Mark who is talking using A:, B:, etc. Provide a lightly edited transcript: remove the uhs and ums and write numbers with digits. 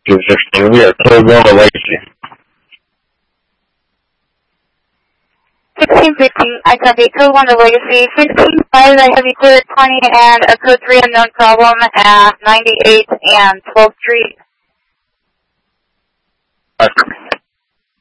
A: 216, we are code 1 on Legacy.
B: 1615, I copy. Code 1 to Legacy. 16-5, I have you cleared 20 and a code 3 unknown problem at 98 and 12th Street.